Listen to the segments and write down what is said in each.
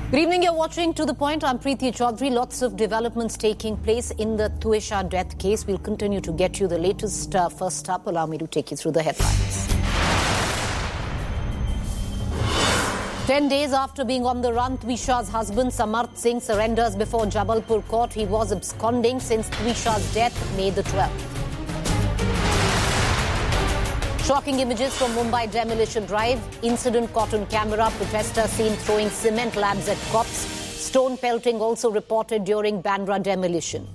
Good evening, you're watching To The Point. I'm Preeti Chaudhary. Lots of developments taking place in the Tuisha death case. We'll continue to get you the latest. First up, allow me to take you through the headlines. 10 days after being on the run, Tuisha's husband Samarth Singh surrenders before Jabalpur court. He was absconding since Tuisha's death, May the 12th. Shocking images from Mumbai demolition drive. Incident caught on camera. Protesters seen throwing cement slabs at cops. Stone pelting also reported during Bandra demolition.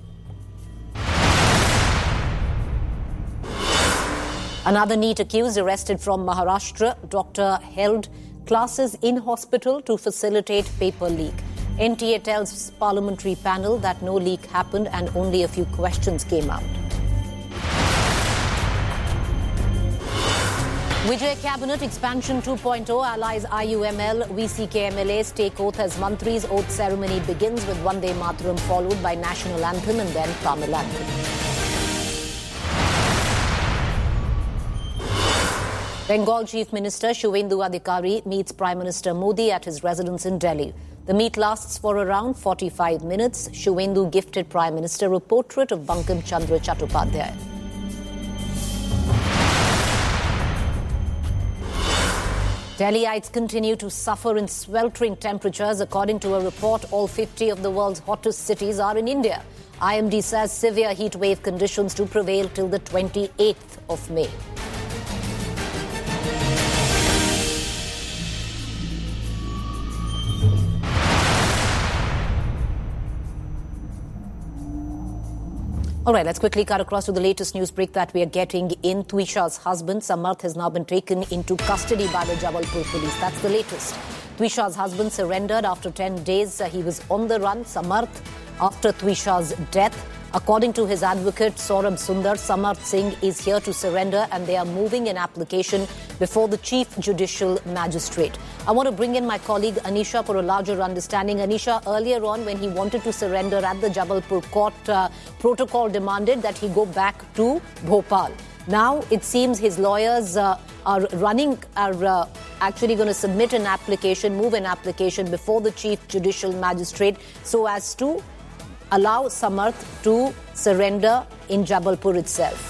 Another NEET accused arrested from Maharashtra. Doctor held classes in hospital to facilitate paper leak. NTA tells parliamentary panel that no leak happened and only a few questions came out. Vijay Cabinet Expansion 2.0 allies IUML, VCK MLAs take oath as mantris. Oath ceremony begins with Vande Mataram followed by National Anthem and then Tamil Anthem. Bengal Chief Minister Shuvendu Adhikari meets Prime Minister Modi at his residence in Delhi. The meet lasts for around 45 minutes. Shuvendu gifted Prime Minister a portrait of Bankim Chandra Chattopadhyay. Delhiites continue to suffer in sweltering temperatures. According to a report, all 50 of the world's hottest cities are in India. IMD says severe heat wave conditions to prevail till the 28th of May. All right, let's quickly cut across to the latest news break that we are getting in. Tuisha's husband, Samarth, has now been taken into custody by the Jabalpur police. That's the latest. Tuisha's husband surrendered after 10 days. He was on the run, Samarth, after Tuisha's death. According to his advocate, Saurabh Sundar, Samarth Singh is here to surrender and they are moving an application before the Chief Judicial Magistrate. I want to bring in my colleague Anisha for a larger understanding. Anisha, earlier on when he wanted to surrender at the Jabalpur court, protocol demanded that he go back to Bhopal. Now it seems his lawyers are actually going to submit an application, move an application before the Chief Judicial Magistrate so as to allow Samarth to surrender in Jabalpur itself.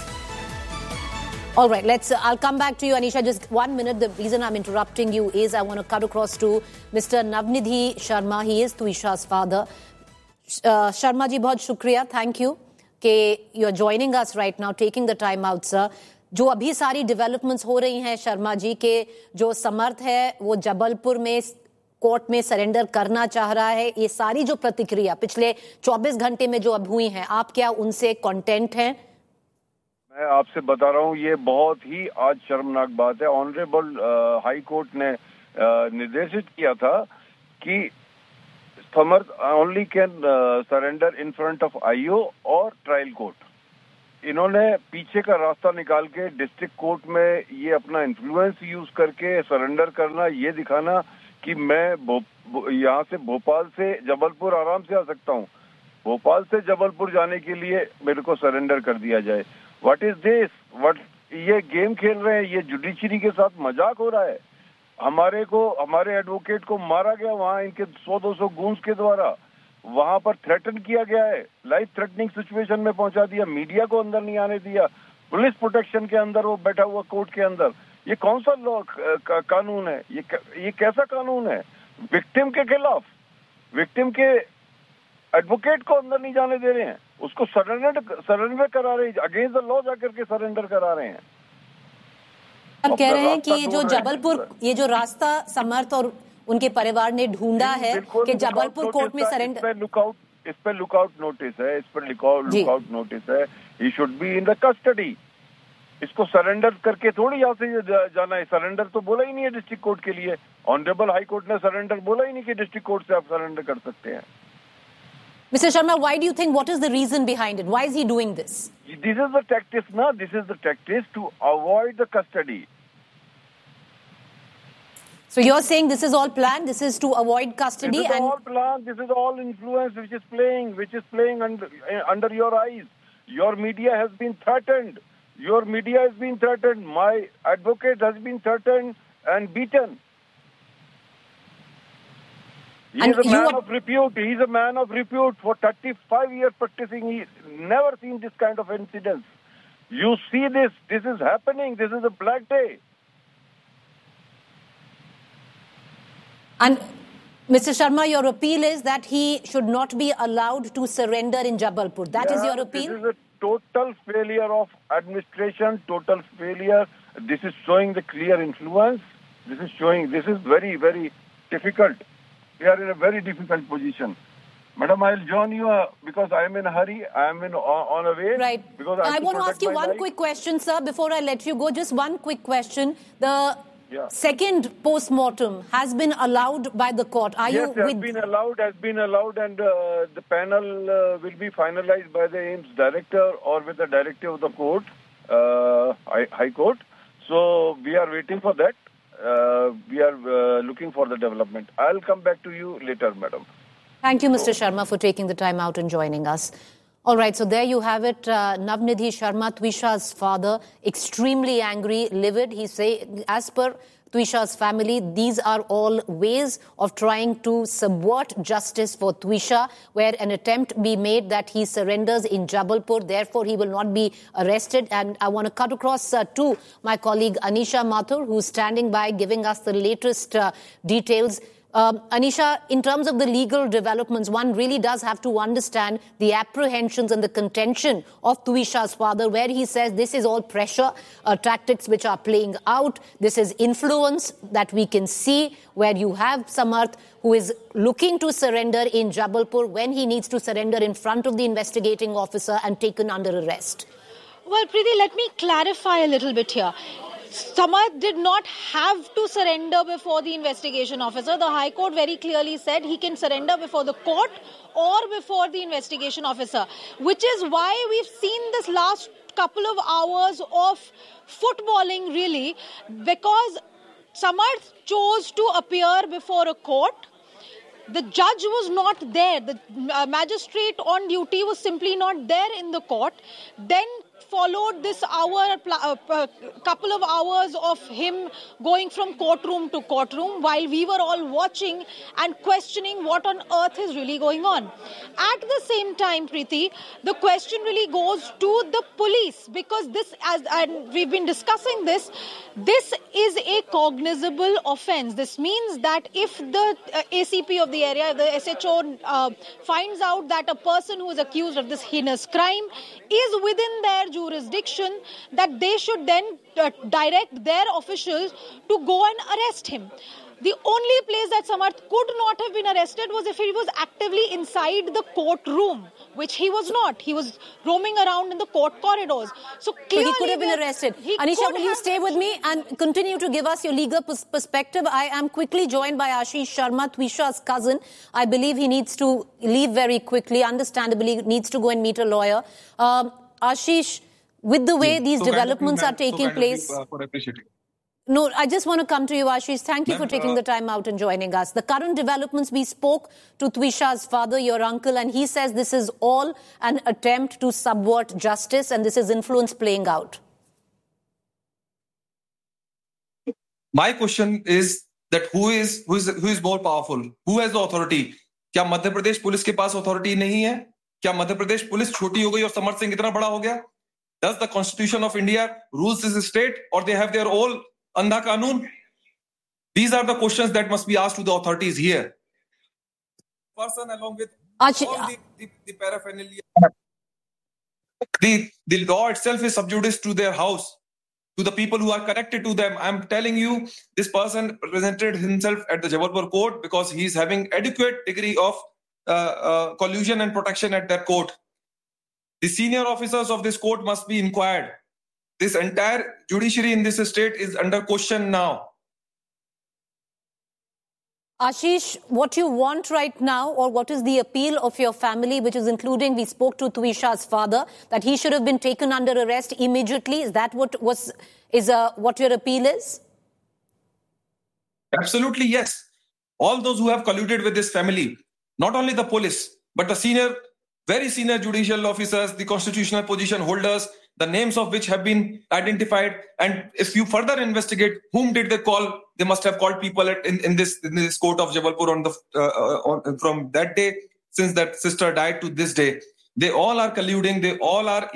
All right, I'll come back to you, Anisha. Just 1 minute. The reason I'm interrupting you is I want to cut across to Mr. Navnidhi Sharma. He is Tuisha's father. Sharma ji, बहुत शुक्रिया. Thank you कि you're joining us right now, taking the time out, sir. जो अभी सारी developments हो रही हैं, शर्मा जी, के जो समर्थ है वो जबलपुर में कोर्ट में सरेंडर करना चाह रहा है, ये सारी जो प्रतिक्रिया पिछले 24 घंटे में जो अब हुई हैं, आप क्या उनसे कंटेंट हैं? मैं आपसे बता रहा हूँ, ये बहुत ही आज शर्मनाक बात है. ऑनरेबल हाई कोर्ट ने निर्देशित किया था कि समर्थ only can surrender in front of IO और ट्रायल कोर्ट. इन्होंने पीछे का रास्ता निकाल के डिस्ट्रिक्ट कोर्ट में ये अपना इन्फ्लुएंस यूज करके सरेंडर करना, ये दिखाना कि मैं यहाँ से भोपाल से जबलपुर आराम से आ सकता हूँ. भोपाल से जबलपुर जाने के लिए मेरे को सरेंडर कर दिया जाए. What is this? ये गेम खेल रहे हैं, ये जुडिशरी के साथ मजाक हो रहा है. हमारे एडवोकेट को मारा गया वहाँ इनके 100-200 गूंस के द्वारा. वहां पर थ्रेटन किया गया है, लाइफ थ्रेटनिंग सिचुएशन में पहुंचा दिया. मीडिया को अंदर नहीं आने दिया. पुलिस प्रोटेक्शन के अंदर वो बैठा हुआ कोर्ट के अंदर. ये कौन सा लॉ कानून है? ये कैसा कानून है? विक्टिम के खिलाफ, विक्टिम के एडवोकेट को अंदर नहीं जाने दे रहे हैं, उसको सरेंडर करा रहे हैं, अगेंस्ट द लॉ जाकर के सरेंडर करा रहे हैं. आप कह रहे हैं कि ये जो जबलपुर, ये जो रास्ता समर्थ और उनके परिवार ने ढूंढा है कि जबलपुर कोर्ट में सरेंडर, इस पे लुकआउट नोटिस है, इस पर लुकआउट नोटिस है. He should be in the custody. इसको सरेंडर करके थोड़ी यहाँ से जाना है. सरेंडर तो बोला ही नहीं है डिस्ट्रिक्ट कोर्ट के लिए. ऑनरेबल हाई कोर्ट ने सरेंडर बोला ही नहीं कि डिस्ट्रिक्ट कोर्ट से आप सरेंडर कर सकते हैं. Mr. Sharma, why do you think, what is the reason behind it? Why is he doing this? This is the tactics, na? This is the tactics to avoid the custody. So you're saying this is all planned, this is to avoid custody? This is all planned, this is all influence which is playing under your eyes. Your media has been threatened. Your media has been threatened. My advocate has been threatened and beaten. He's a man of repute. He's a man of repute. For 35 years practicing, he's never seen this kind of incidents. You see this. This is happening. This is a black day. And Mr. Sharma, your appeal is that he should not be allowed to surrender in Jabalpur. That is your appeal? This is a total failure of administration, total failure. This is showing the clear influence. This is very, very difficult. We are in a very difficult position. Madam, I'll join you because I am in a hurry. I am on a way. Right. Because I want to ask you one quick question, sir, before I let you go. Just one quick question. The second post-mortem has been allowed by the court. Yes, has been allowed, and the panel will be finalized by the AIIMS director or with the directive of the court, High Court. So we are waiting for that. We are looking for the development. I'll come back to you later, madam. Thank you, Mr. Sharma, for taking the time out and joining us. All right, so there you have it. Navnidhi Sharma, Twisha's father, extremely angry, livid. He say, as per Twisha's family, these are all ways of trying to subvert justice for Twisha, where an attempt be made that he surrenders in Jabalpur. Therefore, he will not be arrested. And I want to cut across to my colleague Anisha Mathur, who's standing by, giving us the latest details. Anisha, in terms of the legal developments, one really does have to understand the apprehensions and the contention of Twisha's father, where he says this is all pressure tactics which are playing out. This is influence that we can see, where you have Samarth who is looking to surrender in Jabalpur when he needs to surrender in front of the investigating officer and taken under arrest. Well, Preeti, let me clarify a little bit here. Samarth did not have to surrender before the investigation officer. The High Court very clearly said he can surrender before the court or before the investigation officer, which is why we've seen this last couple of hours of footballing, really, because Samarth chose to appear before a court. The judge was not there. The magistrate on duty was simply not there in the court. Then followed this couple of hours of him going from courtroom to courtroom while we were all watching and questioning what on earth is really going on. At the same time, Preeti, the question really goes to the police, because this, and we've been discussing this is a cognizable offence. This means that if the ACP of the area, the SHO, finds out that a person who is accused of this heinous crime is within their jurisdiction, that they should then direct their officials to go and arrest him. The only place that Samarth could not have been arrested was if he was actively inside the courtroom, which he was not. He was roaming around in the court corridors. So clearly, he could have been arrested. Anisha, will you stay with me and continue to give us your legal perspective? I am quickly joined by Ashish Sharma, Twisha's cousin. I believe he needs to leave very quickly, understandably, needs to go and meet a lawyer. Ashish, with the way these developments are taking place... No, I just want to come to you, Ashish. Thank you for taking the time out and joining us. The current developments, we spoke to Twisha's father, your uncle, and he says this is all an attempt to subvert justice and this is influence playing out. My question is that who is more powerful? Who has the authority? क्या Madhya Pradesh police के पास authority नहीं है? क्या Madhya Pradesh police छोटी हो गई और समर्थ सिंह इतना बड़ा हो गया? Does the Constitution of India rules this state, or they have their own Andha Kanun? These are the questions that must be asked to the authorities here. Person along with all the paraphernalia. The law itself is sub judice to their house, to the people who are connected to them. I'm telling you, this person presented himself at the Jabalpur court because he's having adequate degree of collusion and protection at that court. The senior officers of this court must be inquired. This entire judiciary in this state is under question now. Ashish, what you want right now, or what is the appeal of your family, which is including, we spoke to Twisha's father, that he should have been taken under arrest immediately? Is that what your appeal is? Absolutely, yes. All those who have colluded with this family, not only the police, but the very senior judicial officers, the constitutional position holders, the names of which have been identified. And if you further investigate, whom did they call? They must have called people in this court of Jabalpur from that day, since that sister died, to this day. They all are colluding. They all are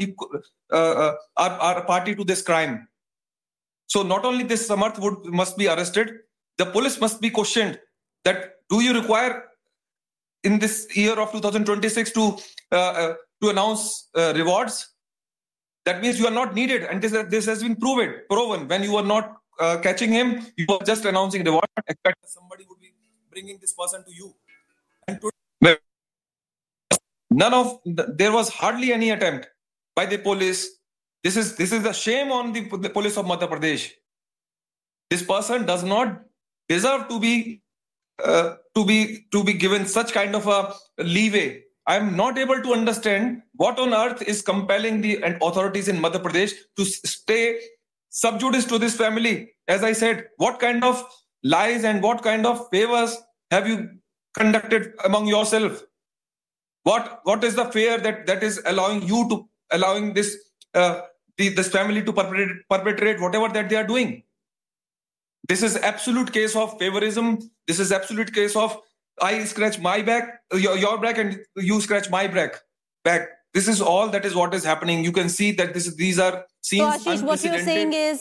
party to this crime. So not only this Samarth must be arrested, the police must be questioned that do you require in this year of 2026 to announce rewards? That means you are not needed, and this has been proven. When you are not catching him, you are just announcing reward. Expect somebody would be bringing this person to you. And there was hardly any attempt by the police. This is a shame on the police of Madhya Pradesh. This person does not deserve to be given such kind of a leeway. I am not able to understand what on earth is compelling the authorities in Madhya Pradesh to stay sub judice to this family. As I said, what kind of lies and what kind of favors have you conducted among yourself? What is the fear that is allowing this this family to perpetrate whatever that they are doing? This is absolute case of favorism. This is absolute case of I scratch my back, your back, and you scratch my back. This is all that is what is happening. You can see that these are scenes. So Ashish, what you're saying is,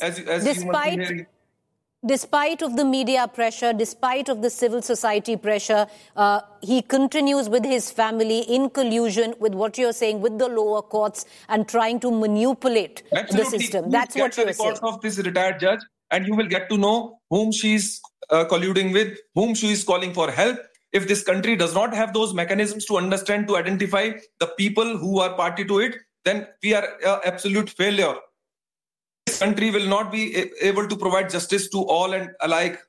despite of the media pressure, despite of the civil society pressure, he continues with his family in collusion with what you're saying, with the lower courts, and trying to manipulate the system. That's what you're saying. Reports of this retired judge, and you will get to know whom she's colluding with, whom she is calling for help. If this country does not have those mechanisms to understand, to identify the people who are party to it, then we are absolute failure. This country will not be able to provide justice to all and alike.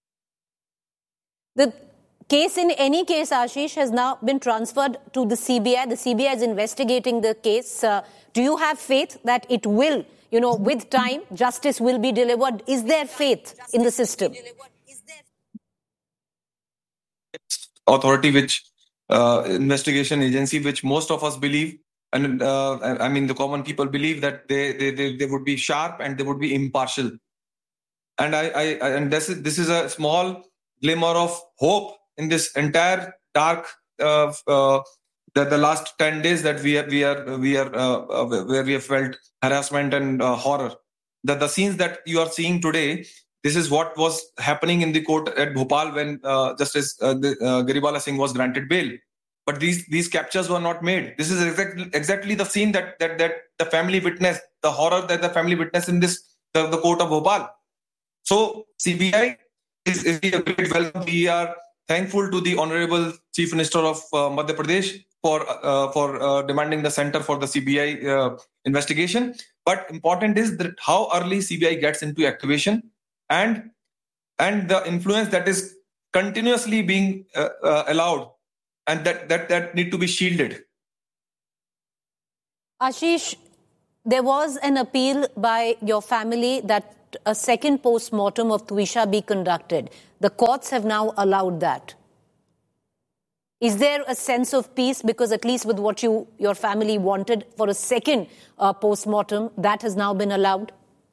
The case, in any case, Ashish, has now been transferred to the CBI. The CBI is investigating the case. Do you have faith that it will, with time, justice will be delivered? Is there faith in the system? Authority, which investigation agency, which most of us believe, and I mean the common people believe that they would be sharp and they would be impartial. And this is a small glimmer of hope in this entire dark the last 10 days that we are where we have felt harassment and horror. The scenes that you are seeing today, this is what was happening in the court at Bhopal when Justice Garibala Singh was granted bail. But these captures were not made. This is exactly the scene that the family witnessed, the horror that the family witnessed in the court of Bhopal. So CBI is a great welcome. We are thankful to the Honorable Chief Minister of Madhya Pradesh for demanding the center for the CBI investigation. But important is that how early CBI gets into activation and the influence that is continuously being allowed, and that need to be shielded. Ashish, there was an appeal by your family that a second post-mortem of Twisha be conducted. The courts have now allowed that. Is there a sense of peace? Because at least with what your family wanted for a second post-mortem, that has now been allowed?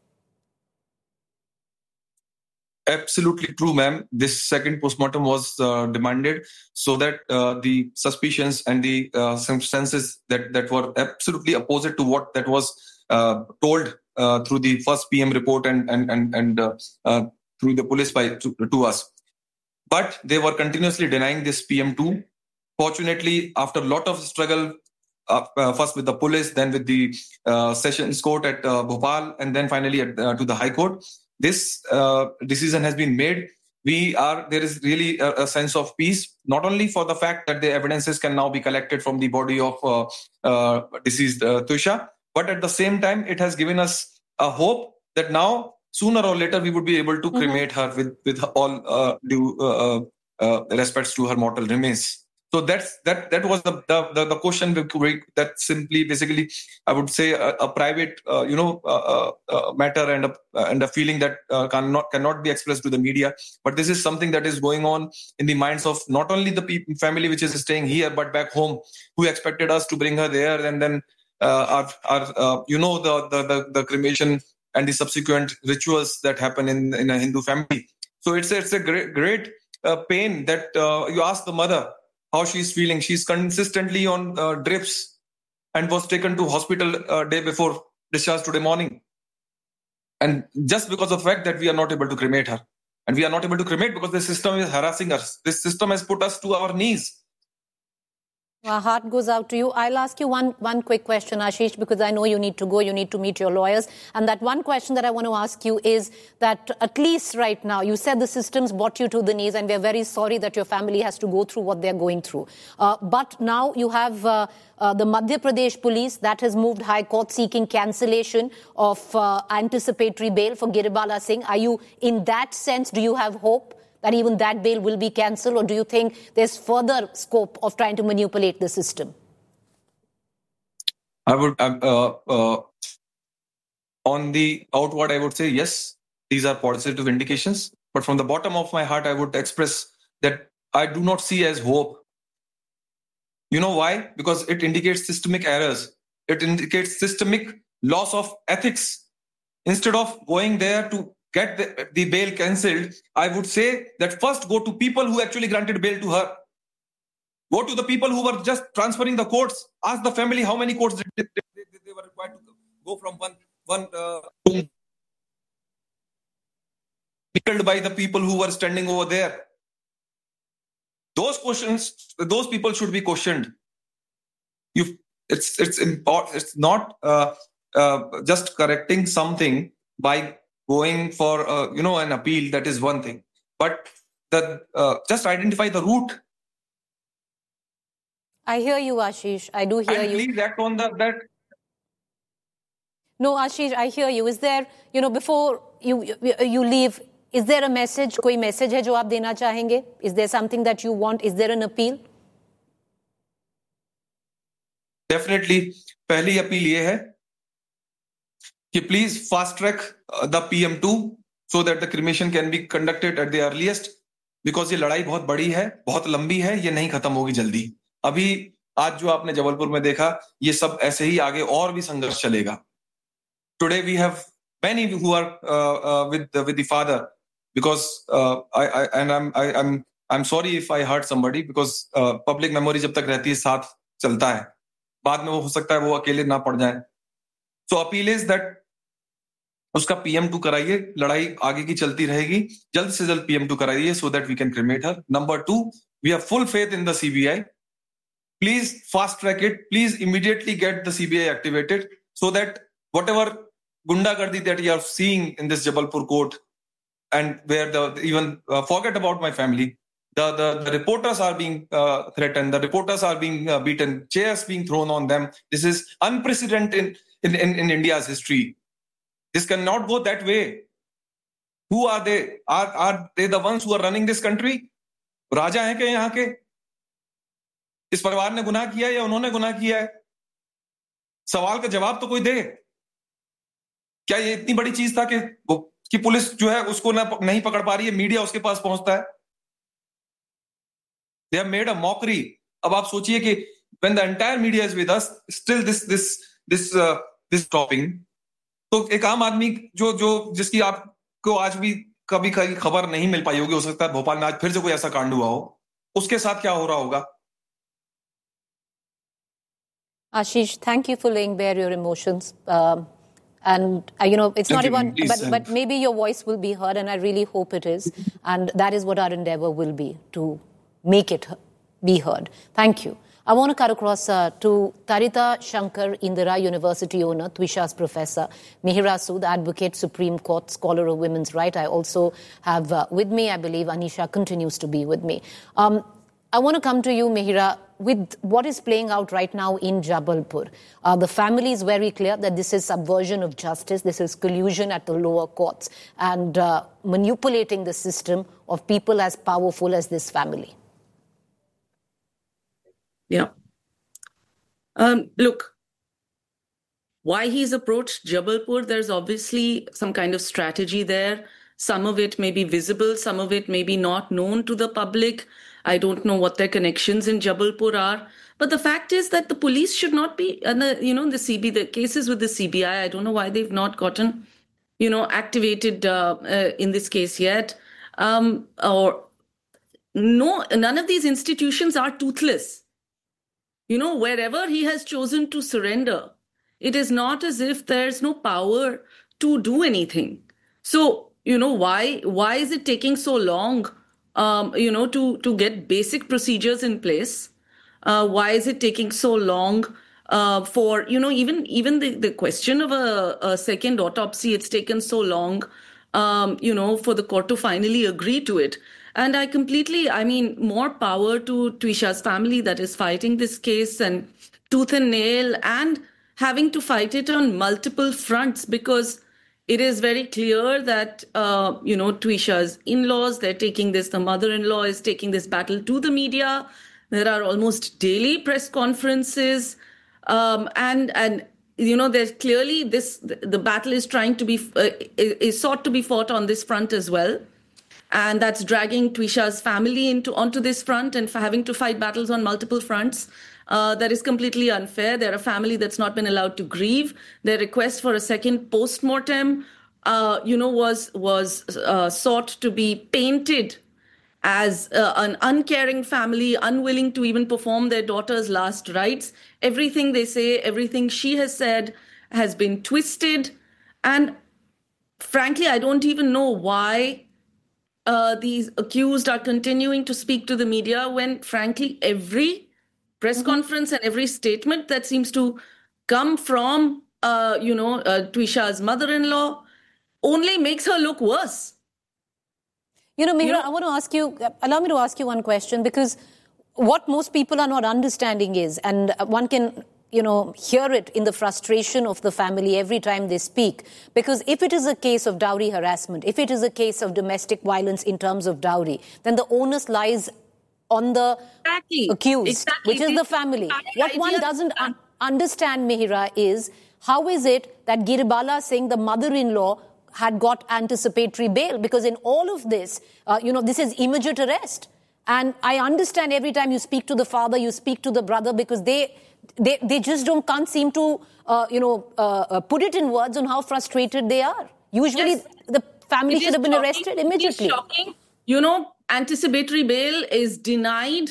Absolutely true, ma'am. This second postmortem was demanded so that the suspicions and the circumstances that were absolutely opposite to what that was told through the first PM report and through the police to us. But they were continuously denying this PM2. Fortunately, after a lot of struggle, first with the police, then with the Sessions Court at Bhopal, and then finally to the High Court, this decision has been made. There is really a sense of peace, not only for the fact that the evidences can now be collected from the body of deceased Twisha, but at the same time, it has given us a hope that now, sooner or later, we would be able to cremate her with all due respects to her mortal remains. So that was the question that simply, basically, I would say a private, matter and a feeling that cannot be expressed to the media. But this is something that is going on in the minds of not only the family which is staying here, but back home, who expected us to bring her there and then the cremation and the subsequent rituals that happen in a Hindu family. So it's a great pain that you ask the mother how she's feeling. She's consistently on drips and was taken to hospital day before discharge today morning. And just because of the fact that we are not able to cremate her. And we are not able to cremate because the system is harassing us. This system has put us to our knees. Our heart goes out to you. I'll ask you one quick question, Ashish, because I know you need to go. You need to meet your lawyers. And that one question that I want to ask you is that at least right now, you said the system's brought you to the knees, and we're very sorry that your family has to go through what they're going through. But now you have the Madhya Pradesh police that has moved High Court seeking cancellation of anticipatory bail for Giribala Singh. Are you, in that sense, do you have hope that even that bail will be cancelled, or do you think there's further scope of trying to manipulate the system? I would, on the outward, I would say yes, these are positive indications. But from the bottom of my heart, I would express that I do not see as hope. You know why? Because it indicates systemic errors. It indicates systemic loss of ethics. Instead of going there to get the bail cancelled, I would say that first go to people who actually granted bail to her. Go to the people who were just transferring the courts. Ask the family how many courts they were required to go from one room killed by the people who were standing over there. Those questions, those people should be questioned. It's important. It's not just correcting something by going for an appeal. That is one thing, but just identify the root. I hear you, Ashish. I do hear you. Please act on that. No, Ashish, I hear you. Is there, before you leave, is there a message? कोई message है जो आप देना चाहेंगे? Is there something that you want? Is there an appeal? Definitely. पहली appeal ये है कि please fast track the PM2 so that the cremation can be conducted at the earliest, because ये लड़ाई बहुत बड़ी है, बहुत लंबी है, ये नहीं खत्म होगी जल्दी. अभी आज जो आपने जबलपुर में देखा, ये सब ऐसे ही आगे और भी संघर्ष चलेगा. Today we have many who are with the father, because I'm sorry if I hurt somebody, because public memory जब तक रहती है साथ चलता है, बाद में वो हो सकता है वो अकेले ना पड़ जाए. So appeal is that उसका PM2 कराइए, लड़ाई आगे की चलती रहेगी, जल्द से जल्द PM2 कराइए so that we can cremate her. Number 2, we have full faith in the CBI. Please fast track it. Please immediately get the CBI activated so that whatever gundagardi that you are seeing in this Jabalpur court, and where even forget about my family, the reporters are being threatened, the reporters are being beaten, chairs being thrown on them. This is unprecedented in India's history. This cannot go that way. Who are they? Are they the ones who are running this country? राजा हैं क्या यहाँ के? इस परिवार ने गुनाह किया या उन्होंने गुनाह किया है? सवाल का जवाब तो कोई दे. क्या ये इतनी बड़ी चीज था कि पुलिस जो है उसको नहीं पकड़ पा रही है, मीडिया उसके पास पहुंचता है? They have made a mockery. अब आप सोचिए कि when the entire media is with us, still this topping. तो एक आम आदमी जो जिसकी आपको आज भी कभी खबर नहीं मिल पाई होगी, हो सकता है भोपाल में आज फिर से कोई ऐसा कांड हुआ हो, उसके साथ क्या हो रहा होगा? Ashish, thank you for laying bare your emotions. And, it's not even, but maybe your voice will be heard, and I really hope it is. And that is what our endeavor will be, to make it be heard. Thank you. I want to cut across to Tarita Shankar Indira University owner, Twisha's professor, Mihira Sood, advocate, Supreme Court, scholar of women's rights. I also have with me, I believe, Anisha continues to be with me. I want to come to you, Mihira, with what is playing out right now in Jabalpur. The family is very clear that this is subversion of justice, this is collusion at the lower courts, and manipulating the system of people as powerful as this family. Yeah. Look, why he's approached Jabalpur, there's obviously some kind of strategy there. Some of it may be visible, some of it may be not known to the public. I don't know what their connections in Jabalpur are. But the fact is that the police should not be, and the cases with the CBI, I don't know why they've not gotten, activated in this case yet. None of these institutions are toothless. Wherever he has chosen to surrender, it is not as if there's no power to do anything. So, why is it taking so long, to get basic procedures in place? Why is it taking so long for, even the question of a second autopsy, it's taken so long, for the court to finally agree to it. And more power to Twisha's family that is fighting this case and tooth and nail and having to fight it on multiple fronts, because it is very clear that, Twisha's in-laws, they're taking this, the mother-in-law is taking this battle to the media. There are almost daily press conferences. There's clearly the battle is trying to be, is sought to be fought on this front as well. And that's dragging Twisha's family onto this front and for having to fight battles on multiple fronts. That is completely unfair. They're a family that's not been allowed to grieve. Their request for a second post-mortem, was sought to be painted as an uncaring family, unwilling to even perform their daughter's last rites. Everything they say, everything she has said has been twisted. And frankly, I don't even know why these accused are continuing to speak to the media when, frankly, every press conference and every statement that seems to come from, Twisha's mother-in-law only makes her look worse. Mihira, allow me to ask you one question, because what most people are not understanding is, and one can, hear it in the frustration of the family every time they speak, because if it is a case of dowry harassment, if it is a case of domestic violence in terms of dowry, then the onus lies on the accused, which is the family. What one doesn't understand, Mihira, is how is it that Giribala Singh, the mother-in-law, had got anticipatory bail? Because in all of this, this is immediate arrest. And I understand every time you speak to the father, you speak to the brother, because they just can't seem to, put it in words on how frustrated they are. Usually the family should have been arrested immediately. It is shocking. Anticipatory bail is denied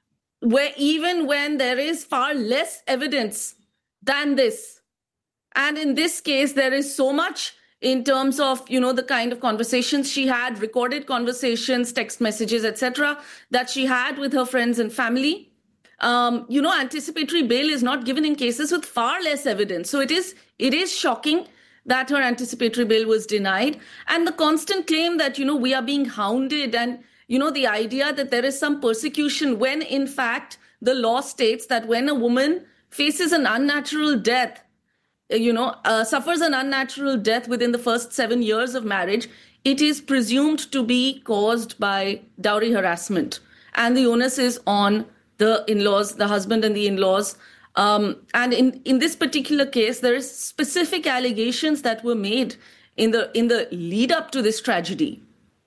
even when there is far less evidence than this. And in this case, there is so much in terms of, the kind of conversations she had, recorded conversations, text messages, etc., that she had with her friends and family. Anticipatory bail is not given in cases with far less evidence. So it is shocking that her anticipatory bail was denied. And the constant claim that, we are being hounded and, the idea that there is some persecution when, in fact, the law states that when a woman faces an unnatural death, suffers an unnatural death within the first 7 years of marriage, it is presumed to be caused by dowry harassment. And the onus is on the in-laws, the husband and the in-laws. And in this particular case, there is specific allegations that were made in the lead up to this tragedy.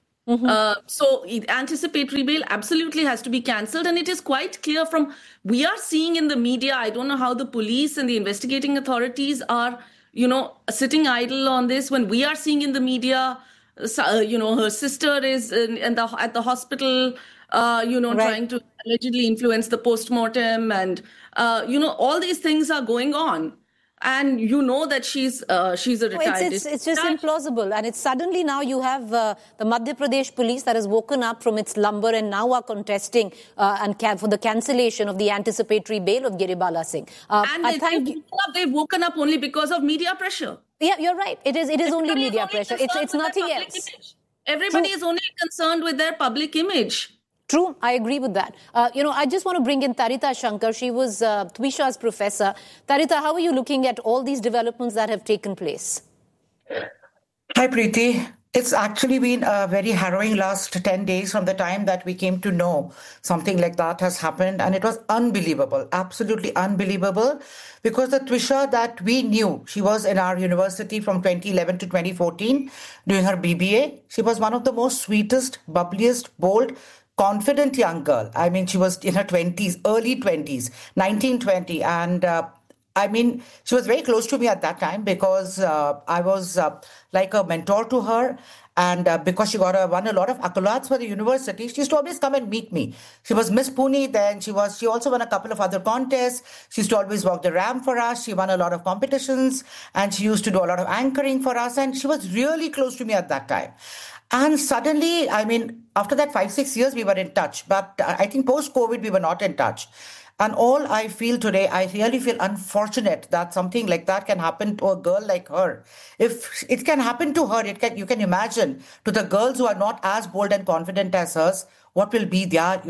So anticipatory bail absolutely has to be cancelled. And it is quite clear we are seeing in the media, I don't know how the police and the investigating authorities are, sitting idle on this, when we are seeing in the media, her sister is at the hospital, trying to allegedly influence the post-mortem and, all these things are going on. And that she's a retired... It's just implausible. And it's suddenly now you have the Madhya Pradesh police that has woken up from its slumber and now are contesting for the cancellation of the anticipatory bail of Giribala Singh. They've woken up only because of media pressure. Yeah, you're right. It is only media pressure. It's nothing else. Everybody is only concerned with their public image. True, I agree with that. I just want to bring in Tarita Shankar. She was Twisha's professor. Tarita, how are you looking at all these developments that have taken place? Hi, Preeti. It's actually been a very harrowing last 10 days from the time that we came to know something like that has happened. And it was unbelievable, absolutely unbelievable, because the Twisha that we knew, she was in our university from 2011 to 2014 doing her BBA. She was one of the most sweetest, bubbliest, bold, confident young girl. I mean, she was in her 20s, early 20s, 19, 20. And I mean, she was very close to me at that time because I was like a mentor to her. And because she won a lot of accolades for the university, she used to always come and meet me. She was Miss Pune then. She also won a couple of other contests. She used to always walk the ramp for us. She won a lot of competitions. And she used to do a lot of anchoring for us. And she was really close to me at that time. And suddenly, I mean, after that 5-6 years, we were in touch. But I think post-COVID, we were not in touch. And all I feel today, I really feel unfortunate that something like that can happen to a girl like her. If it can happen to her, you can imagine to the girls who are not as bold and confident as hers, what will be their,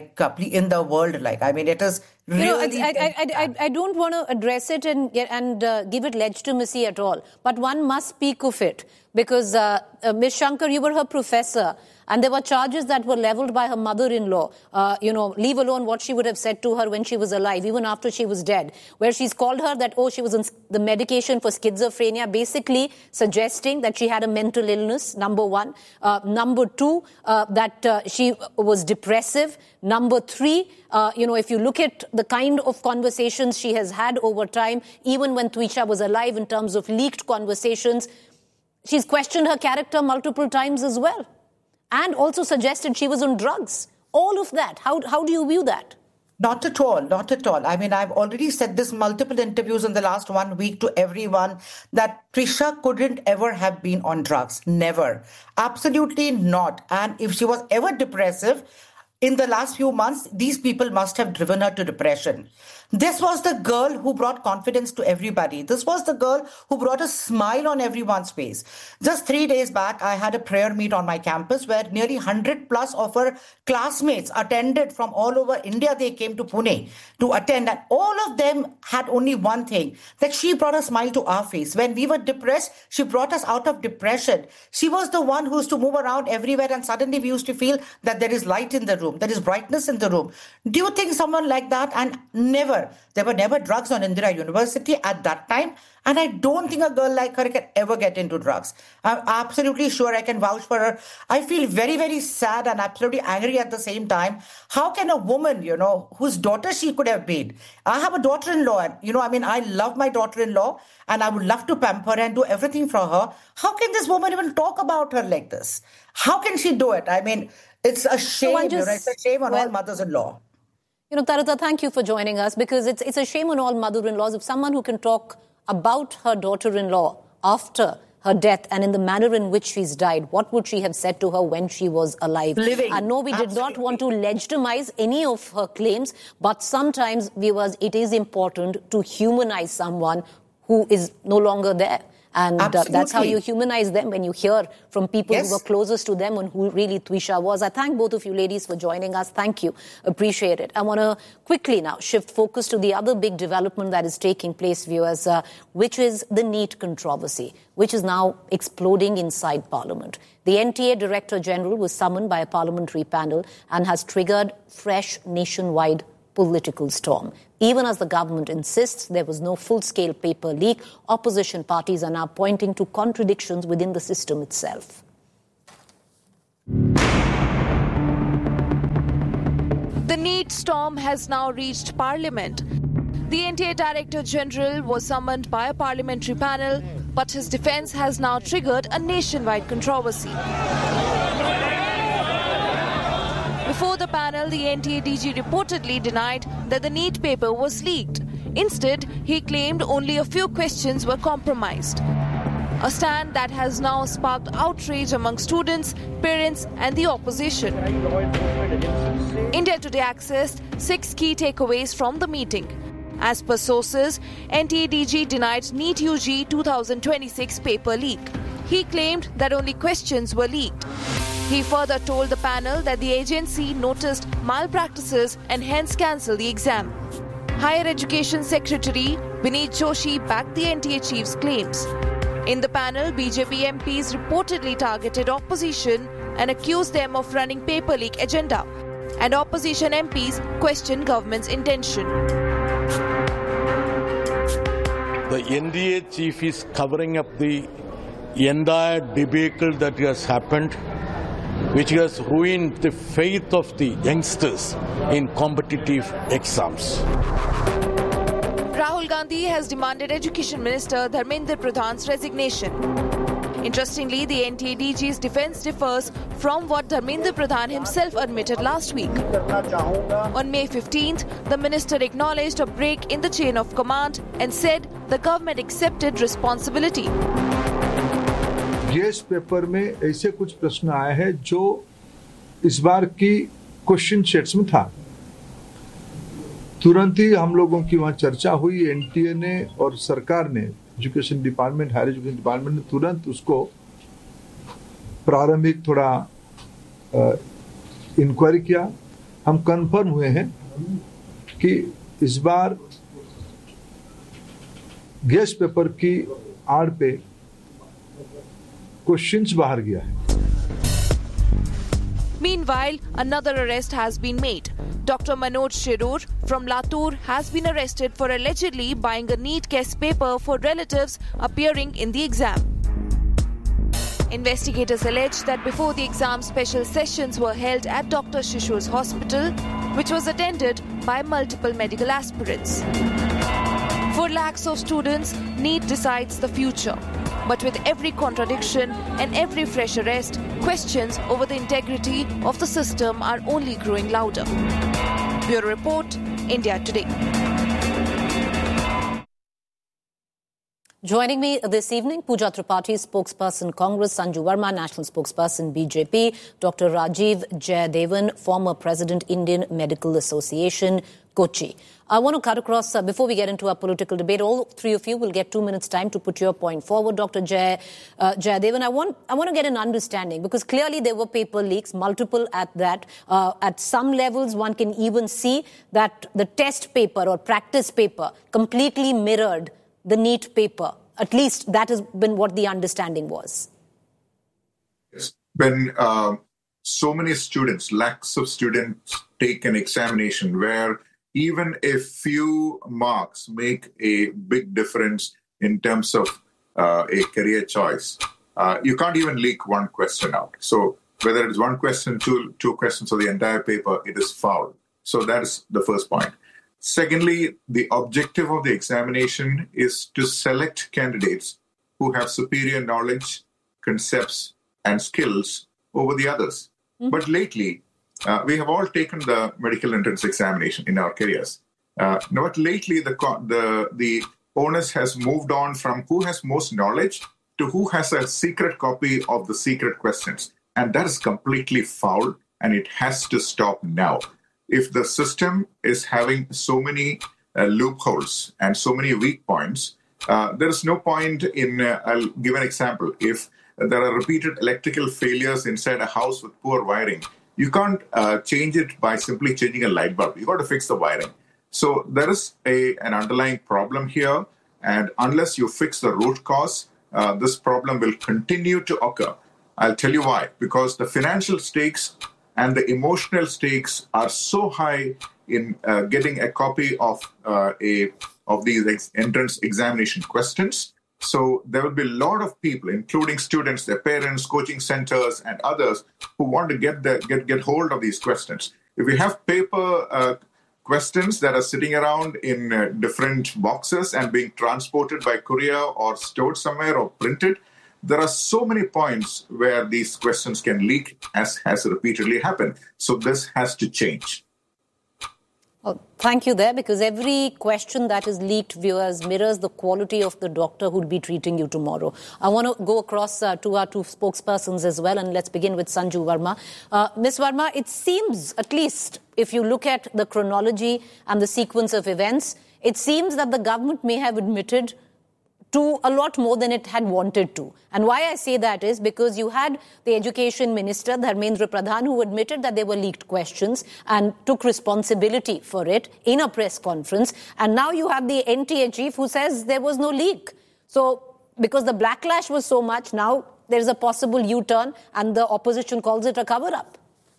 in the world like. I mean, it is really... I don't want to address it and give it legitimacy at all. But one must speak of it because, Ms. Shankar, you were her professor. And there were charges that were leveled by her mother-in-law, leave alone what she would have said to her when she was alive, even after she was dead, where she's called her that, she was on the medication for schizophrenia, basically suggesting that she had a mental illness, number one. Number two, that she was depressive. Number three, if you look at the kind of conversations she has had over time, even when Twisha was alive in terms of leaked conversations, she's questioned her character multiple times as well. And also suggested she was on drugs. All of that. How do you view that? Not at all. Not at all. I mean, I've already said this multiple interviews in the last 1 week to everyone that Trisha couldn't ever have been on drugs. Never. Absolutely not. And if she was ever depressive, in the last few months, these people must have driven her to depression. This was the girl who brought confidence to everybody. This was the girl who brought a smile on everyone's face. Just 3 days back, I had a prayer meet on my campus where nearly 100 plus of her classmates attended from all over India. They came to Pune to attend, and all of them had only one thing, that she brought a smile to our face. When we were depressed, she brought us out of depression. She was the one who used to move around everywhere, and suddenly we used to feel that there is light in the room, there is brightness in the room. Do you think someone like that? And there were never drugs on Indira University at that time. And I don't think a girl like her can ever get into drugs. I'm absolutely sure, I can vouch for her. I feel very, very sad and absolutely angry at the same time. How can a woman, whose daughter she could have been? I have a daughter-in-law and, I love my daughter-in-law and I would love to pamper her and do everything for her. How can this woman even talk about her like this? How can she do it? I mean, it's a shame, it's a shame on all mothers-in-law. Tarita, thank you for joining us because it's a shame on all mother-in-laws. If someone who can talk about her daughter-in-law after her death and in the manner in which she's died, what would she have said to her when she was alive? Living. And no, we did not want to legitimize any of her claims, but sometimes, viewers, it is important to humanize someone who is no longer there. And that's how you humanize them, when you hear from people who were closest to them and who really Twisha was. I thank both of you ladies for joining us. Thank you. Appreciate it. I want to quickly now shift focus to the other big development that is taking place, viewers, which is the NEET controversy, which is now exploding inside Parliament. The NTA Director General was summoned by a parliamentary panel and has triggered fresh nationwide political storm. Even as the government insists there was no full-scale paper leak, opposition parties are now pointing to contradictions within the system itself. The NEET storm has now reached Parliament. The NTA Director General was summoned by a parliamentary panel, but his defence has now triggered a nationwide controversy. Before the panel, the NTA DG reportedly denied that the NEET paper was leaked. Instead, he claimed only a few questions were compromised. A stand that has now sparked outrage among students, parents and the opposition. India Today accessed 6 key takeaways from the meeting. As per sources, NTA DG denied NEET UG 2026 paper leak. He claimed that only questions were leaked. He further told the panel that the agency noticed malpractices and hence cancelled the exam. Higher Education Secretary Vineet Joshi backed the NTA chief's claims. In the panel, BJP MPs reportedly targeted opposition and accused them of running paper leak agenda. And opposition MPs questioned government's intention. The NDA chief is covering up the entire debacle that has happened. which has ruined the faith of the youngsters in competitive exams. Rahul Gandhi has demanded Education Minister Dharmendra Pradhan's resignation. Interestingly, the NTA DG's defense differs from what Dharmendra Pradhan himself admitted last week. On May 15th, the minister acknowledged a break in the chain of command and said the government accepted responsibility. Guest paper में ऐसे कुछ प्रश्न आए हैं जो इस बार की question sets में था। तुरंत ही हम लोगों की वहां चर्चा हुई, एनटीए ने और सरकार ने, education department, higher education department ने तुरंत उसको प्रारंभिक थोड़ा इंक्वायरी किया। हम कंफर्म हुए हैं कि इस बार गेस्ट पेपर की आड़ पे क्वेश्चंस बाहर गया है। Meanwhile, another arrest has been made. Dr. Manoj Shirur from Latur has been arrested for allegedly buying a NEET guest paper for relatives appearing in the exam. Investigators allege that before the exam, special sessions were held at Dr. Shishur's hospital, which was attended by multiple medical aspirants. For lakhs of students, NEET decides the future. But with every contradiction and every fresh arrest, questions over the integrity of the system are only growing louder. Bureau Report, India Today. Joining me this evening, Pooja Tripathi, spokesperson Congress, Sanju Verma, national spokesperson BJP, Dr. Rajiv Jayadevan, former president Indian Medical Association, Kochi. I want to cut across, before we get into our political debate, all three of you will get 2 minutes time to put your point forward. Dr. Jayadevan, I want to get an understanding, because clearly there were paper leaks, multiple at that. At some levels, one can even see that the test paper or practice paper completely mirrored the NEET paper. At least that has been what the understanding was. Yes. When so many students, lakhs of students take an examination where even a few marks make a big difference in terms of a career choice, you can't even leak one question out. So whether it's one question, two questions, or the entire paper, it is foul. So that is the first point. Secondly, the objective of the examination is to select candidates who have superior knowledge, concepts, and skills over the others. Mm-hmm. But lately, we have all taken the medical entrance examination in our careers. But lately, the onus has moved on from who has most knowledge to who has a secret copy of the secret questions. And that is completely foul, and it has to stop now. If the system is having so many loopholes and so many weak points, there is no point in, I'll give an example. If there are repeated electrical failures inside a house with poor wiring, you can't change it by simply changing a light bulb. You've got to fix the wiring. So there is an underlying problem here. And unless you fix the root cause, this problem will continue to occur. I'll tell you why. Because the financial stakes and the emotional stakes are so high in getting a copy of these entrance examination questions. So there will be a lot of people, including students, their parents, coaching centers, and others, who want to get hold of these questions. If we have paper questions that are sitting around in different boxes and being transported by courier or stored somewhere or printed, there are so many points where these questions can leak, as has repeatedly happened. So this has to change. Oh, thank you there, because every question that is leaked, viewers, mirrors the quality of the doctor who will be treating you tomorrow. I want to go across to our two spokespersons as well, and let's begin with Sanju Verma. Ms. Verma, it seems, at least if you look at the chronology and the sequence of events, it seems that the government may have admitted to a lot more than it had wanted to. And why I say that is because you had the Education Minister, Dharmendra Pradhan, who admitted that there were leaked questions and took responsibility for it in a press conference. And now you have the NTA chief who says there was no leak. So because the backlash was so much, now there's a possible U-turn and the opposition calls it a cover-up.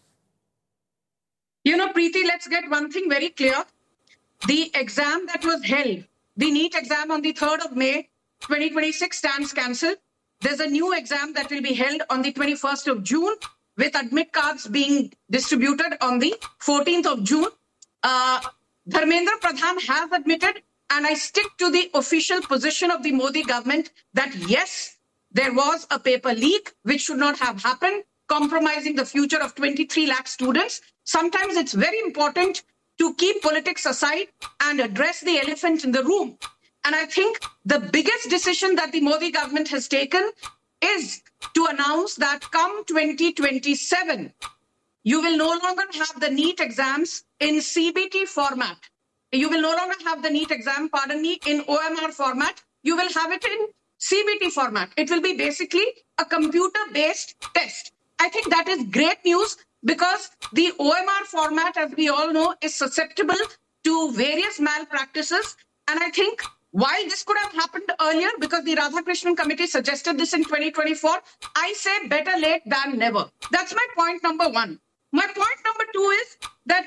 You know, Preeti, let's get one thing very clear. The exam that was held, the NEET exam on the 3rd of May, 2026 stands cancelled. There's a new exam that will be held on the 21st of June. with admit cards being distributed on the 14th of June. Dharmendra Pradhan has admitted, and I stick to the official position of the Modi government, that yes, there was a paper leak which should not have happened, compromising the future of 23 lakh students. Sometimes it's very important to keep politics aside and address the elephant in the room. And I think the biggest decision that the Modi government has taken is to announce that come 2027, you will no longer have the NEET exams in CBT format. You will no longer have the NEET exam, in OMR format. You will have it in CBT format. It will be basically a computer-based test. I think that is great news because the OMR format, as we all know, is susceptible to various malpractices. And I think while this could have happened earlier, because the Radhakrishnan committee suggested this in 2024, I say better late than never. That's my point number one. My point number two is that,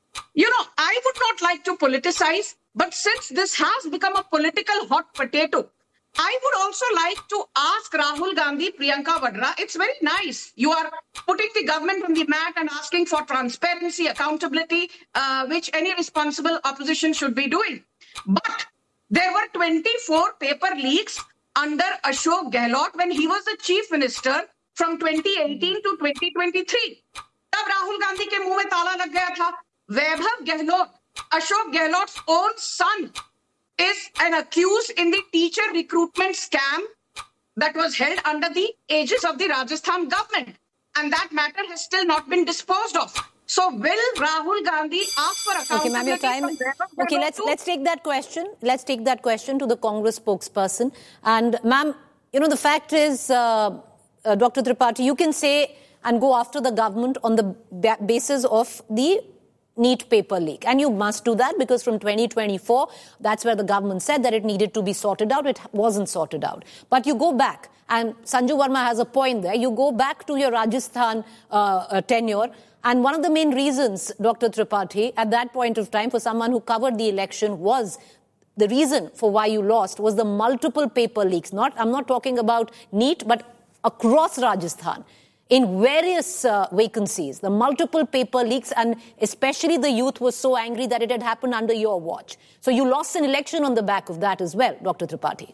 I would not like to politicize, but since this has become a political hot potato, I would also like to ask Rahul Gandhi, Priyanka Vadra, it's very nice. You are putting the government on the mat and asking for transparency, accountability, which any responsible opposition should be doing. But there were 24 paper leaks under Ashok Gehlot when he was the chief minister from 2018 to 2023. तब राहुल गांधी के मुंह में ताला लग गया था. Vaibhav Gehlot, Ashok Gehlot's own son, is an accused in the teacher recruitment scam that was held under the aegis of the Rajasthan government. And that matter has still not been disposed of. So will Rahul Gandhi ask for accountability? Okay, ma'am, your time. Okay, let's take that question. Let's take that question to the Congress spokesperson. And ma'am, the fact is, Dr. Tripathi, you can say and go after the government on the basis of the NEET paper leak. And you must do that because from 2024, that's where the government said that it needed to be sorted out. It wasn't sorted out. But you go back, and Sanju Verma has a point there, you go back to your Rajasthan tenure, and one of the main reasons, Dr. Tripathi, at that point of time, for someone who covered the election, was the reason for why you lost was the multiple paper leaks. I'm not talking about NEET, but across Rajasthan, in various vacancies, the multiple paper leaks, and especially the youth was so angry that it had happened under your watch. So you lost an election on the back of that as well, Dr. Tripathi.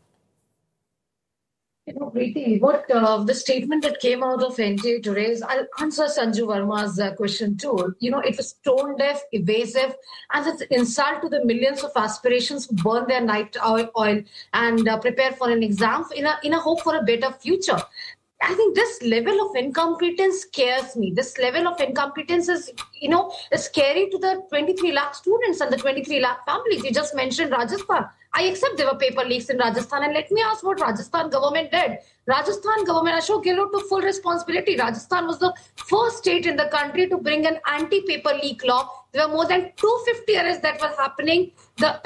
Preeti, what the statement that came out of NTA today is, I'll answer Sanju Verma's question too. It was tone deaf, evasive, and it's insult to the millions of aspirations who burn their night oil and prepare for an exam in a hope for a better future. I think this level of incompetence scares me. This level of incompetence is scary to the 23 lakh students and the 23 lakh families. You just mentioned Rajasthan. I accept there were paper leaks in Rajasthan. And let me ask what Rajasthan government did. Rajasthan government, Ashok Gehlot took full responsibility. Rajasthan was the first state in the country to bring an anti-paper leak law. There were more than 250 arrests that were happening. The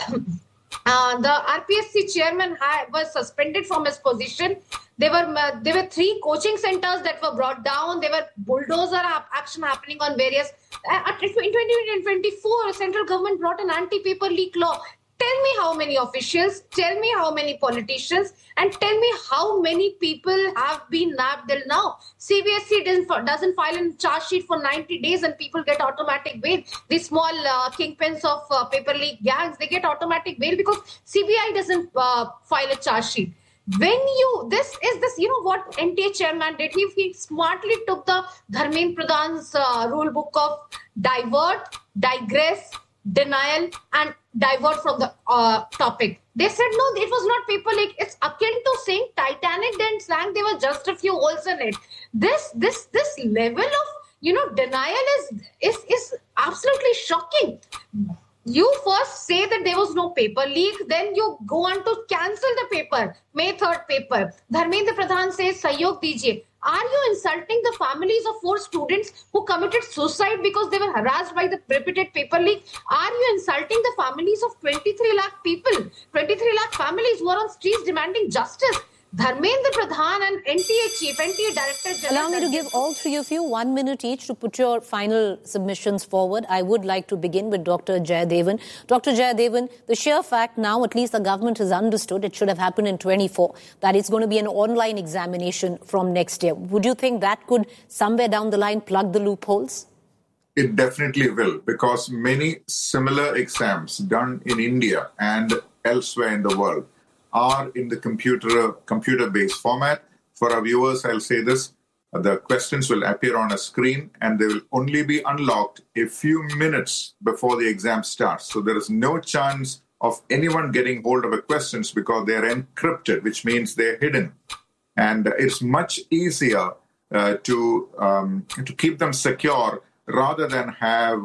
RPSC chairman was suspended from his position. There were 3 coaching centers that were brought down. There were bulldozer action happening on various. In 2024, central government brought an anti-paper leak law. Tell me how many officials, tell me how many politicians, and tell me how many people have been nabbed till now. CBSE doesn't file a charge sheet for 90 days and people get automatic bail. The small kingpins of paper leak gangs, they get automatic bail because CBI doesn't file a charge sheet. What NTA chairman did, he smartly took the Dharmendra Pradhan's rule book of divert, digress, denial, and divert from the topic. They said, no, it was not paper leak. It's akin to saying Titanic didn't sink, there were just a few holes in it. This level of, denial is absolutely shocking. You first say that there was no paper leak, then you go on to cancel the paper, May 3rd paper. Dharmendra Pradhan says, Sahyog dijiye. Are you insulting the families of 4 students who committed suicide because they were harassed by the repeated paper leak? Are you insulting the families of 23 lakh people, 23 lakh families who are on streets demanding justice? Dharmendra Pradhan and NTA Chief, NTA Director General... Allow me to give all three of you 1 minute each to put your final submissions forward. I would like to begin with Dr. Jayadevan. Dr. Jayadevan, the sheer fact now, at least the government has understood, it should have happened in 24, that it's going to be an online examination from next year. Would you think that could somewhere down the line plug the loopholes? It definitely will, because many similar exams done in India and elsewhere in the world are in the computer-based format. For our viewers, I'll say this. The questions will appear on a screen and they will only be unlocked a few minutes before the exam starts. So there is no chance of anyone getting hold of the questions because they are encrypted, which means they're hidden. And it's much easier to keep them secure rather than have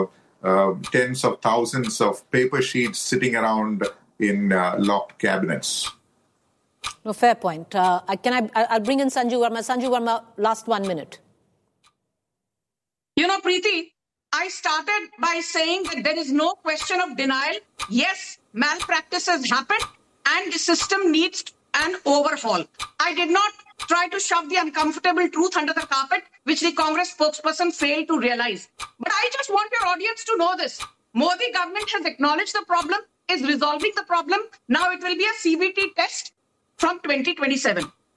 tens of thousands of paper sheets sitting around in locked cabinets. No, fair point. I'll bring in Sanju Verma. Sanju Verma, last 1 minute. You know, Preeti, I started by saying that there is no question of denial. Yes, malpractices happen and the system needs an overhaul. I did not try to shove the uncomfortable truth under the carpet, which the Congress spokesperson failed to realize. But I just want your audience to know this. Modi government has acknowledged the problem, is resolving the problem. Now it will be a CBT test from 2027.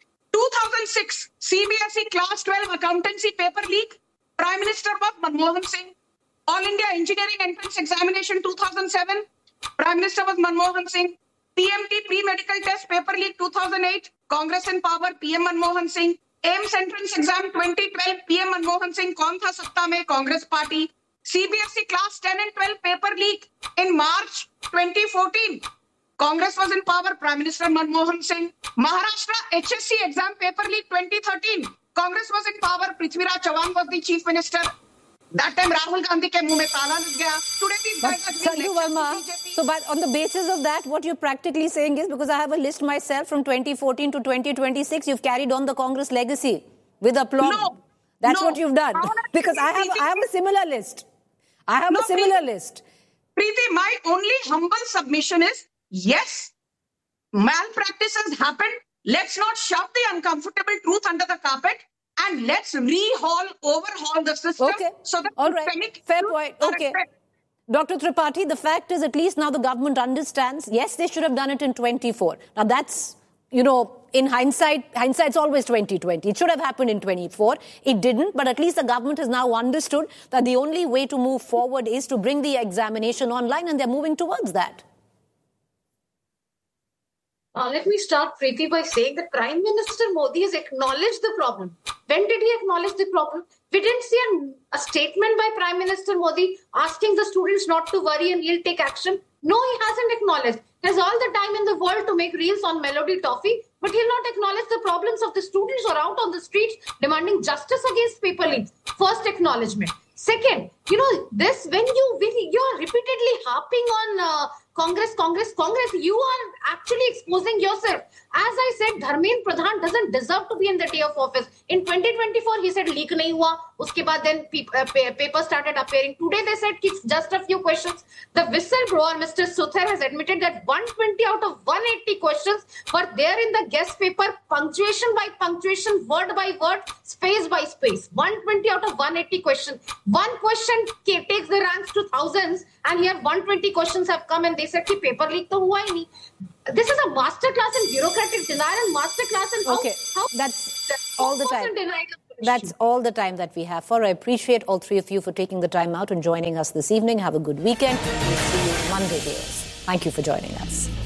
2006, CBSE Class 12 Accountancy Paper Leak. Prime Minister was Manmohan Singh. All India Engineering Entrance Examination 2007. Prime Minister was Manmohan Singh. PMT Pre-Medical Test Paper Leak 2008. Congress in power, PM Manmohan Singh. AIMS Entrance Exam 2012, PM Manmohan Singh. Kaun tha satta mein? Congress Party. CBSE Class 10 and 12 paper leak in March 2014. Congress was in power, Prime Minister Manmohan Singh. Maharashtra HSC exam paper leak 2013. Congress was in power, Prithviraj Chavan was the Chief Minister. That time Rahul Gandhi ke muh mein tala lag gaya. Today these guys are Sanju Verma, so but on the basis of that, what you're practically saying is, because I have a list myself from 2014 to 2026, you've carried on the Congress legacy with aplomb. No. That's what you've done. Because I have a similar list. I have a similar list. Preeti, my only humble submission is, yes, malpractices happen. Let's not shove the uncomfortable truth under the carpet and let's overhaul the system. Okay. So that all right. Fair point. Okay. Dr. Tripathi, the fact is at least now the government understands, yes, they should have done it in 24. Now that's, in hindsight's always 2020. It should have happened in 24. It didn't, but at least the government has now understood that the only way to move forward is to bring the examination online, and they're moving towards that. Let me start, Preeti, by saying that Prime Minister Modi has acknowledged the problem. When did he acknowledge the problem? We didn't see a statement by Prime Minister Modi asking the students not to worry and he'll take action. No, he hasn't acknowledged. He has all the time in the world to make reels on Melody Toffee, but he'll not acknowledge the problems of the students who are out on the streets demanding justice against paper leaks. First acknowledgement. Second, this when you are repeatedly harping on Congress, you are actually exposing yourself. As I said, Dharmendra Pradhan doesn't deserve to be in the day of office. In 2024, he said leak nahi hua. Uske baad then papers started appearing. Today they said it's just a few questions. The whistleblower, Mr. Suthar, has admitted that 120 out of 180 questions were there in the guest paper, punctuation by punctuation, word by word, space by space. 120 out of 180 questions. One question takes the ranks to thousands, and here 120 questions have come and they said ki paper leak to hua hi nahi. This is a masterclass in bureaucratic denial and masterclass in how that's all the time. That's all the time that we have for. I appreciate all three of you for taking the time out and joining us this evening. Have a good weekend. We'll see you Monday, dears. Thank you for joining us.